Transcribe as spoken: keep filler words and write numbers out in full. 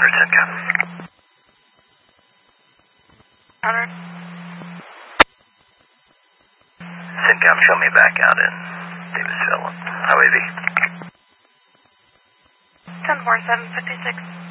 hundred, Sincap. one hundred. Sincap, show me back out in Davisville, Highway V. ten four seven fifty-six.